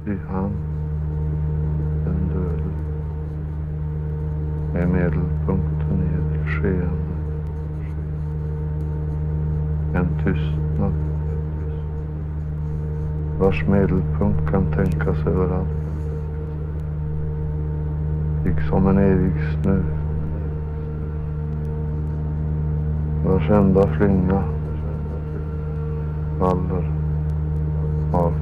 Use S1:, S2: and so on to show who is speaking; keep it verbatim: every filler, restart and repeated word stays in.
S1: Ty han, den döde, är medelpunkten i ett skeende. En tystnad, vars medelpunkt kan tänkas överallt, liksom en evig snö, vars enda flinga faller